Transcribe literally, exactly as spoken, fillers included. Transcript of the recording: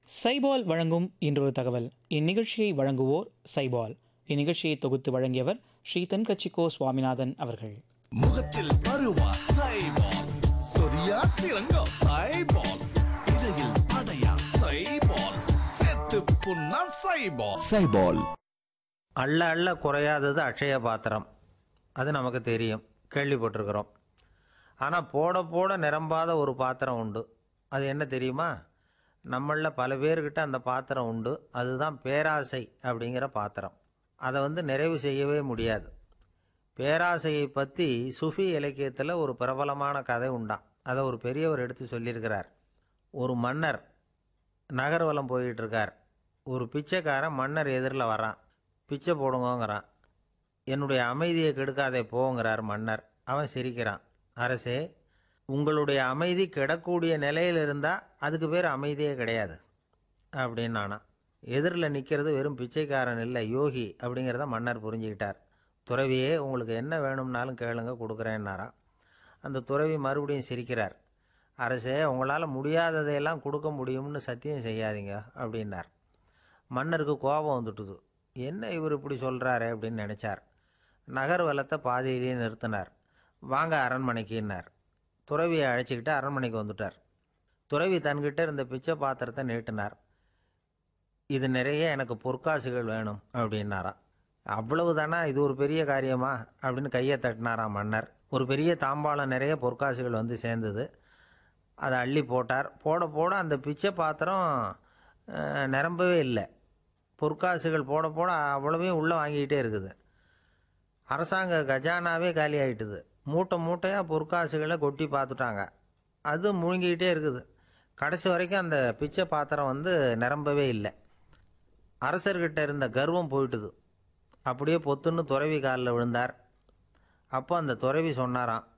சைபால் வழங்கும் இன்றொரு தகவல். இந்நிகழ்ச்சியை வழங்குவோர் சைபால். இந்நிகழ்ச்சியை தொகுத்து வழங்கியவர் ஸ்ரீ தென்கட்சிக்கோ சுவாமிநாதன் அவர்கள். முகத்தில் பருவா சைபால், சொரியா சிறங்கம் சைபால், இடையில் அடையா சைபால், செத்து புண்ணா சைபால். சைபால் அள்ள அள்ள குறையாதது அட்சய பாத்திரம். அது நமக்கு தெரியும், கேள்விப்பட்டிருக்கிறோம். ஆனால் போட போட நிரம்பாத ஒரு பாத்திரம் உண்டு. அது என்ன தெரியுமா? நம்மளில் பல பேர்கிட்ட அந்த பாத்திரம் உண்டு. அதுதான் பேராசை அப்படிங்கிற பாத்திரம். அதை வந்து நிறைவு செய்யவே முடியாது. பேராசையை பற்றி சுஃபி இலக்கியத்தில் ஒரு பிரபலமான கதை உண்டாம். அதை ஒரு பெரியவர் எடுத்து சொல்லியிருக்கிறார். ஒரு மன்னர் நகர்வலம் போயிட்டுருக்கார். ஒரு பிச்சைக்காரன் மன்னர் எதிரில் வரான். பிச்சை போடுங்கோங்கிறான். என்னுடைய அமைதியை கெடுக்காதே போங்கிறார் மன்னர். அவன் சிரிக்கிறான். அரசே, உங்களுடைய அமைதி கெடக்கூடிய நிலையில் இருந்தால் அதுக்கு பேர் அமைதியே கிடையாது அப்படின்னு நானா. எதிரில் நிற்கிறது வெறும் பிச்சைக்காரன் இல்லை, யோகி அப்படிங்கிறத மன்னர் புரிஞ்சுக்கிட்டார். துறவியே, உங்களுக்கு என்ன வேணும்னாலும் கேளுங்க, கொடுக்குறேன்னாராம். அந்த துறவி மறுபடியும் சிரிக்கிறார். அரசே, உங்களால் முடியாததையெல்லாம் கொடுக்க முடியும்னு சத்தியம் செய்யாதீங்க அப்படின்னார். மன்னருக்கு கோபம் வந்துட்டுது. என்ன இவர் இப்படி சொல்கிறாரு அப்படின்னு நினச்சார். நகர்வலத்தை பாதியிலேயே நிறுத்தினார். வாங்க அரண்மனைக்குன்னார். துறவியை அழைச்சிக்கிட்டு அரண்மனைக்கு வந்துட்டார். துறவி தன்கிட்ட இருந்த பிச்சை பாத்திரத்தை நீட்டினார். இது நிறைய எனக்கு பொற்காசுகள் வேணும் அப்படின்னாராம். அவ்வளவு தானா, இது ஒரு பெரிய காரியமா அப்படின்னு கையை தட்டினாராம் மன்னர். ஒரு பெரிய தாம்பாளம் நிறைய பொற்காசுகள் வந்து சேர்ந்தது. அதை அள்ளி போட்டார். போட போட அந்த பிச்சை பாத்திரம் நிரம்பவே இல்லை. பொற்காசுகள் போட போட அவ்வளவையும் உள்ளே வாங்கிக்கிட்டே இருக்குது. அரசாங்க கஜானாவே காலி ஆகிட்டுது. மூட்டை மூட்டையாக பொற்காசுகளை கொட்டி பார்த்துட்டாங்க. அது முழுங்கிக்கிட்டே இருக்குது. கடைசி வரைக்கும் அந்த பிச்சை பாத்திரம் வந்து நிரம்பவே இல்லை. அரசர்கிட்ட இருந்த கர்வம் போயிட்டுது. அப்படியே பொத்துன்னு துறவி காலில் விழுந்தார். அப்போ அந்த துறவி சொன்னாராம்,